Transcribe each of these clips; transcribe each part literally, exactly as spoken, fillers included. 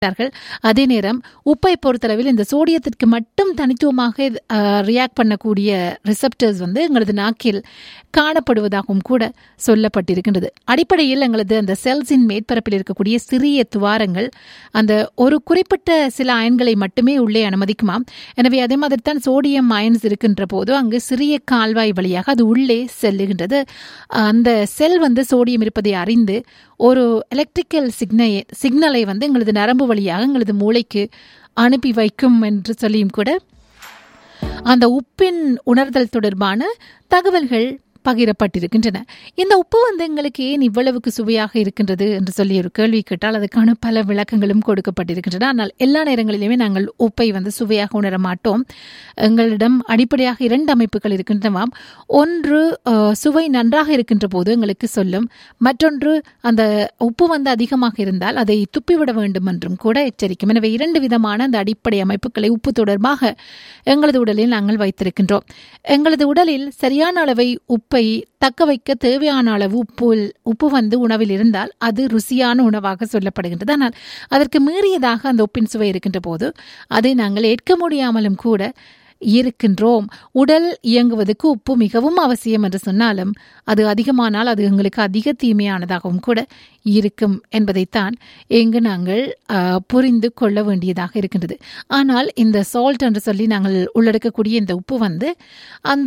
அதே நேரம் உப்பை பொறுத்தளவில் இந்த சோடியத்திற்கு மட்டும் தனித்துவமாக ரியாக்ட் பண்ணக்கூடிய ரிசப்டர்ஸ் வந்து எங்களது நாக்கில் காணப்படுவதாகவும் கூட சொல்லப்பட்டிருக்கின்றது. அடிப்படையில் எங்களது அந்த செல்ஸின் மேற்பரப்பில் இருக்கக்கூடிய சிறிய துவாரங்கள் அந்த ஒரு குறிப்பிட்ட சில அயன்களை மட்டுமே உள்ளே அனுமதிக்குமாம். எனவே அதே மாதிரி தான் சோடியம் அயன்ஸ் இருக்கின்ற போது அங்கு சிறிய கால்வாய் வழியாக அது உள்ளே செல்லுகின்றது. அந்த செல் வந்து சோடியம் இருப்பதை அறிந்து ஒரு எலக்ட்ரிக்கல் சிக்ன சிக்னலை வந்து எங்களது நரம்பு வழியாக எங்களது மூளைக்கு அனுப்பி வைக்கும் என்று சொல்லியும் கூட அந்த உப்பின் உணர்தல் தொடர்பான தகவல்கள் பகிரப்பட்டிருக்கின்றன. இந்த உப்பு வந்து எங்களுக்கு ஏன் இவ்வளவுக்கு சுவையாக இருக்கின்றது என்று சொல்லி ஒரு கேள்வி கேட்டால் அதுக்கான பல விளக்கங்களும் கொடுக்கப்பட்டிருக்கின்றன. ஆனால் எல்லா நேரங்களிலுமே நாங்கள் உப்பை வந்து சுவையாக உணர மாட்டோம். எங்களிடம் அடிப்படையாக இரண்டு அமைப்புகள் இருக்கின்றனவாம். ஒன்று சுவை நன்றாக இருக்கின்ற போது எங்களுக்கு சொல்லும், மற்றொன்று அந்த உப்பு வந்து அதிகமாக இருந்தால் அதை துப்பிவிட வேண்டும் என்றும் கூட எச்சரிக்கும். எனவே இரண்டு விதமான அந்த அடிப்படை அமைப்புகளை உப்பு தொடர்பாக எங்களது உடலில் நாங்கள் வைத்திருக்கின்றோம். எங்களது உடலில் சரியான அளவை உப்பு உப்பை தக்க வைக்க தேவையான அளவு உப்பு உப்பு வந்து உணவில் இருந்தால் அது ருசியான உணவாக சொல்லப்படுகின்றது. ஆனால் அதற்கு மீறியதாக அந்த உப்பின் சுவை இருக்கின்ற போது அதை நாங்கள் ஏற்க முடியாமலும் கூட இருக்கின்றோம். உடல் இயங்குவதற்கு உப்பு மிகவும் அவசியம் என்று சொன்னாலும் அது அதிகமானால் அது எங்களுக்கு அதிக தீமையானதாகவும் கூட இருக்கும் என்பதைத்தான் எங்கு நாங்கள் புரிந்து கொள்ள வேண்டியதாக இருக்கின்றது. ஆனால் இந்த சால்ட் என்று சொல்லி நாங்கள் உள்ளடக்கக்கூடிய இந்த உப்பு வந்து அந்த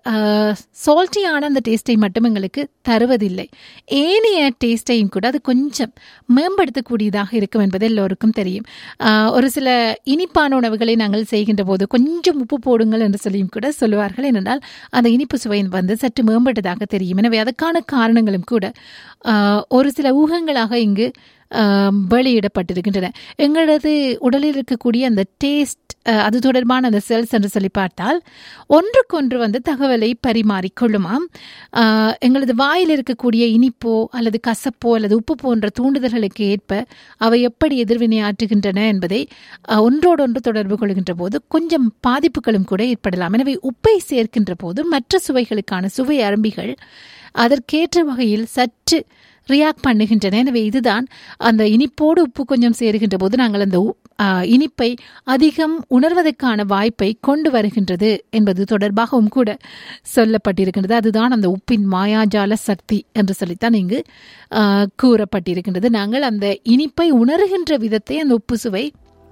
சால்ட்டியான அந்த டேஸ்டை மட்டும் எங்களுக்கு தருவதில்லை, ஏனைய டேஸ்டையும் கூட அது கொஞ்சம் மேம்படுத்தக்கூடியதாக இருக்கும் என்பது எல்லோருக்கும் தெரியும். ஒரு சில இனிப்பான உணவுகளை நாங்கள் செய்கின்ற போது கொஞ்சம் உப்பு போடுங்கள் என்று சொல்லியும் கூட சொல்லுவார்கள். ஏனென்றால் அந்த இனிப்பு சுவை வந்து சற்று மேம்பட்டதாக தெரியும். எனவே அதற்கான காரணங்களும் கூட ஒரு சில ஊகங்களாக இங்கு வெளியிடப்பட்டிருக்கின்றன. எங்களது உடலில் இருக்கக்கூடிய அந்த டேஸ்ட் அது தொடர்பான அந்த செல்ஸ் என்று சொல்லி பார்த்தால் ஒன்றுக்கொன்று வந்து தகவலை பரிமாறிக்கொள்ளுமாம். எங்களது வாயில் இருக்கக்கூடிய இனிப்போ அல்லது கசப்போ அல்லது உப்பு போன்ற தூண்டுதல்களுக்கு ஏற்ப அவை எப்படி எதிர்வினையாற்றுகின்றன என்பதை ஒன்றோடொன்று தொடர்பு கொள்கின்ற போது கொஞ்சம் பாதிப்புகளும் கூட ஏற்படலாம். எனவே உப்பை சேர்க்கின்ற போது மற்ற சுவைகளுக்கான சுவை அரும்பிகள் அதற்கேற்ற வகையில் சற்று ரியாக்ட் பண்ணுகின்றன. எனவே இதுதான் அந்த இனிப்போடு உப்பு கொஞ்சம் சேருகின்ற போது நாங்கள் அந்த இனிப்பை அதிகம் உணர்வதற்கான வாய்ப்பை கொண்டு வருகின்றது என்பது தொடர்பாகவும் கூட சொல்லப்பட்டிருக்கின்றது. அதுதான் அந்த உப்பின் மாயாஜால சக்தி என்று சொல்லித்தான் இங்கு கூறப்பட்டிருக்கின்றது. நாங்கள் அந்த இனிப்பை உணர்கின்ற விதத்தை அந்த உப்பு சுவை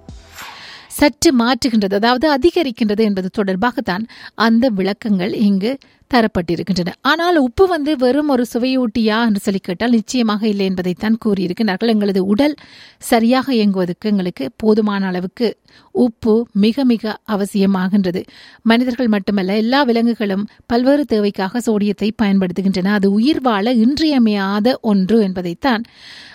சற்று மாற்றுகின்றது, அதாவது அதிகரிக்கின்றது என்பது தொடர்பாகத்தான் அந்த விளக்கங்கள் இங்கு தரப்பட்டிருக்கின்றன. ஆனால் உப்பு வந்து வெறும் ஒரு சுவையூட்டியா என்று சொல்லி கேட்டால் நிச்சயமாக இல்லை என்பதைத்தான் கூறியிருக்கிறார்கள். எங்களது உடல் சரியாக இயங்குவதற்கு எங்களுக்கு போதுமான அளவுக்கு உப்பு மிக மிக அவசியமாகின்றது. மனிதர்கள் மட்டுமல்ல, எல்லா விலங்குகளும் பல்வேறு தேவைக்காக சோடியத்தை பயன்படுத்துகின்றன. அது உயிர் வாழ இன்றியமையாத ஒன்று என்பதைத்தான்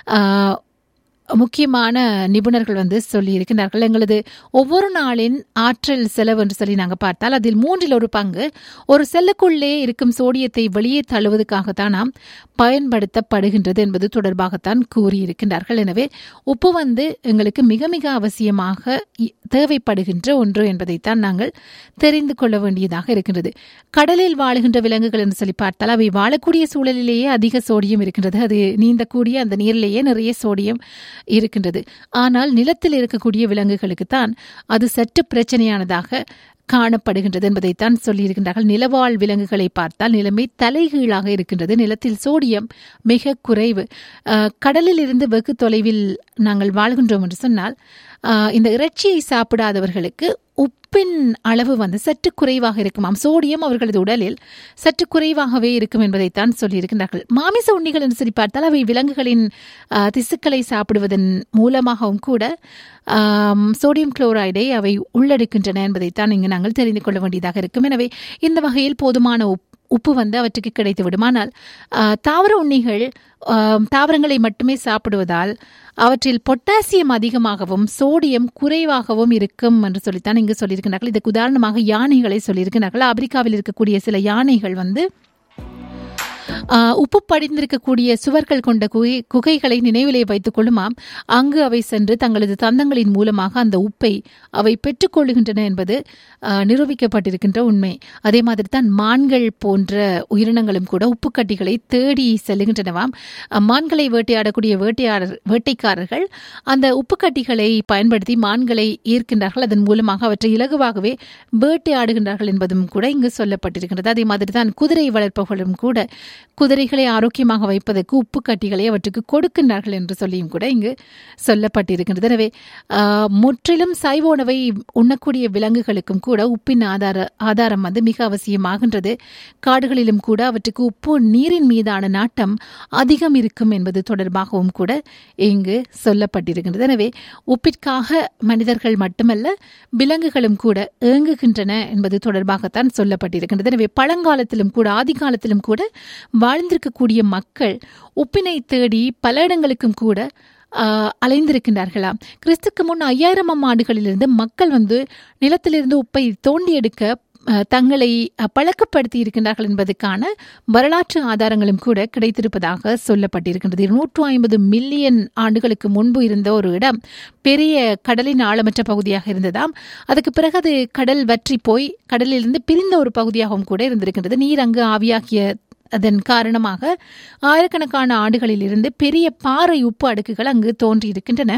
முக்கியமான நிபுணர்கள் வந்து சொல்லி இருக்கிறார்கள். எங்களது ஒவ்வொரு நாளின் ஆற்றல் செலவு என்று சொல்லி நாங்கள் பார்த்தால் அதில் மூன்றில் ஒரு பங்கு ஒரு செல்லுக்குள்ளே இருக்கும் சோடியத்தை வெளியே தள்ளுவதற்காகத்தான் நாம் பயன்படுத்தப்படுகின்றது என்பது தொடர்பாகத்தான் கூறியிருக்கின்றார்கள். எனவே உப்பு வந்து எங்களுக்கு மிக மிக அவசியமாக தேவைப்படுகின்ற ஒன்று என்பதைத்தான் நாங்கள் தெரிந்து கொள்ள வேண்டியதாக இருக்கின்றது. கடலில் வாழுகின்ற விலங்குகள் என்று சொல்லி பார்த்தால் அவை வாழக்கூடிய சூழலிலேயே அதிக சோடியம் இருக்கின்றது. அது நீந்தக்கூடிய அந்த நீரிலேயே நிறைய சோடியம் இருக்கின்றது. ஆனால் நிலத்தில் இருக்கக்கூடிய விலங்குகளுக்கு தான் அது சற்று பிரச்சனையானதாக காணப்படுகின்றது என்பதைத்தான் சொல்லியிருக்கின்றார்கள். நிலவாழ் விலங்குகளை பார்த்தால் நிலைமை தலைகீழாக இருக்கின்றது. நிலத்தில் சோடியம் மிக குறைவு. கடலில் இருந்து வெகு தொலைவில் நாங்கள் வாழ்கின்றோம் என்று சொன்னால் இந்த இறைச்சியை சாப்பிடாதவர்களுக்கு உப்பின் அளவு வந்து சற்று குறைவாக இருக்குமாம். சோடியம் அவர்களது உடலில் சற்று குறைவாகவே இருக்கும் என்பதைத்தான் சொல்லியிருக்கின்றார்கள். மாமிச உண்ணிகள் என்று சொல்லி பார்த்தால் அவை விலங்குகளின் திசுக்களை சாப்பிடுவதன் மூலமாகவும் கூட சோடியம் குளோரைடை அவை உள்ளெடுக்கின்றன என்பதைத்தான் இங்கு நாங்கள் தெரிந்து கொள்ள வேண்டியதாக இருக்கும். எனவே இந்த வகையில் போதுமான உப்பு உப்பு வந்து அவற்றுக்கு கிடைத்து விடும். ஆனால் தாவர உண்ணிகள் தாவரங்களை மட்டுமே சாப்பிடுவதால் அவற்றில் பொட்டாசியம் அதிகமாகவும் சோடியம் குறைவாகவும் இருக்கும் என்று சொல்லித்தான் இங்கு சொல்லியிருக்கிறார்கள். இதுக்கு உதாரணமாக யானைகளை சொல்லியிருக்கிறார்கள். ஆப்பிரிக்காவில் இருக்கக்கூடிய சில யானைகள் வந்து உப்பு படிந்திருக்கக்கூடிய சுவர்கள் கொண்ட குகை குகைகளை நினைவிலே வைத்துக் கொள்ளுமாம். அங்கு அவை சென்று தங்களது தந்தங்களின் மூலமாக அந்த உப்பை அவை பெற்றுக்கொள்ளுகின்றன என்பது நிரூபிக்கப்பட்டிருக்கின்ற உண்மை. அதே மாதிரி தான் மான்கள் போன்ற உயிரினங்களும் கூட உப்புக்கட்டிகளை தேடி செல்லுகின்றனவாம். மான்களை வேட்டையாடக்கூடிய வேட்டையாடர் வேட்டைக்காரர்கள் அந்த உப்புக்கட்டிகளை பயன்படுத்தி மான்களை ஈர்க்கின்றார்கள். அதன் மூலமாக அவற்றை இலகுவாகவே வேட்டையாடுகின்றார்கள் என்பதும் கூட இங்கு சொல்லப்பட்டிருக்கின்றது. அதே மாதிரி தான் குதிரை வளர்ப்பவர்களும் கூட குதிரைகளை ஆரோக்கியமாக வைப்பதற்கு உப்பு கட்டிகளை அவற்றுக்கு கொடுக்கின்றார்கள் என்று சொல்லியும் கூட இங்கு சொல்லப்பட்டிருக்கின்றது. எனவே முற்றிலும் சைவ உணவை உண்ணக்கூடிய விலங்குகளுக்கும் கூட உப்பின் ஆதார ஆதாரம் வந்து மிக அவசியமாகின்றது. காடுகளிலும் கூட அவற்றுக்கு உப்பு நீரின் மீதான நாட்டம் அதிகம் இருக்கும் என்பது தொடர்பாகவும் கூட இங்கு சொல்லப்பட்டிருக்கின்றது. எனவே உப்பிற்காக மனிதர்கள் மட்டுமல்ல விலங்குகளும் கூட ஏங்குகின்றன என்பது தொடர்பாகத்தான் சொல்லப்பட்டிருக்கின்றது. எனவே பழங்காலத்திலும் கூட ஆதி காலத்திலும் கூட வாழ்ந்திருக்கக்கூடிய மக்கள் உப்பினை தேடி பல இடங்களுக்கும் கூட அலைந்திருக்கின்றார்களாம். கிறிஸ்துக்கு முன் ஐயாயிரம் ஆண்டுகளிலிருந்து மக்கள் வந்து நிலத்திலிருந்து உப்பை தோண்டி எடுக்க தங்களை பழக்கப்படுத்தி இருக்கின்றார்கள் என்பதற்கான வரலாற்று ஆதாரங்களும் கூட கிடைத்திருப்பதாக சொல்லப்பட்டிருக்கின்றது. இருநூற்று ஐம்பது மில்லியன் ஆண்டுகளுக்கு முன்பு இருந்த ஒரு இடம் பெரிய கடலின் ஆழமற்ற பகுதியாக இருந்ததாம். அதுக்கு பிறகு அது கடல் வற்றி போய் கடலிலிருந்து பிரிந்த ஒரு பகுதியாகவும் கூட இருந்திருக்கின்றது. நீர் அங்கு ஆவியாகிய அதன் காரணமாக ஆயிரக்கணக்கான ஆண்டுகளில் இருந்து பெரிய பாறை உப்பு அடுக்குகள் அங்கு தோன்றியிருக்கின்றன.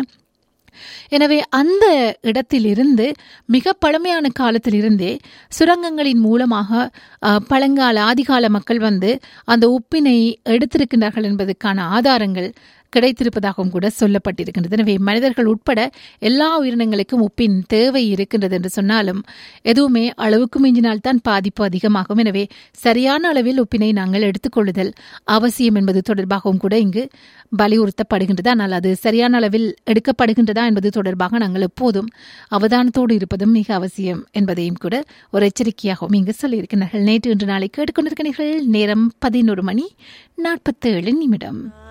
எனவே அந்த இடத்திலிருந்து மிக பழமையான காலத்திலிருந்தே சுரங்கங்களின் மூலமாக பழங்கால ஆதிகால மக்கள் வந்து அந்த உப்பினை எடுத்திருக்கின்றார்கள் என்பதற்கான ஆதாரங்கள் கிடைத்திருப்பதாகவும் கூட சொல்லப்பட்டிருக்கின்றது. எனவே மனிதர்கள் உட்பட எல்லா உயிரினங்களுக்கும் உப்பின் தேவை இருக்கின்றது என்று சொன்னாலும் எதுவுமே அளவுக்கு மிஞ்சினால்தான் பாதிப்பு அதிகமாகும். எனவே சரியான அளவில் உப்பினை நாங்கள் எடுத்துக்கொள்ளுதல் அவசியம் என்பது தொடர்பாகவும் கூட இங்கு வலியுறுத்தப்படுகின்றது. ஆனால் அது சரியான அளவில் எடுக்கப்படுகின்றதா என்பது தொடர்பாக நாங்கள் எப்போதும் அவதானத்தோடு இருப்பதும் மிக அவசியம் என்பதையும் கூட ஒரு எச்சரிக்கையாகவும் இங்கு சொல்லியிருக்கிறார்கள். நேற்று இன்று நாளை கேட்டுக்கொண்டிருக்கிறீர்கள். நேரம் பதினோரு மணி நாற்பத்தி ஏழு நிமிடம்.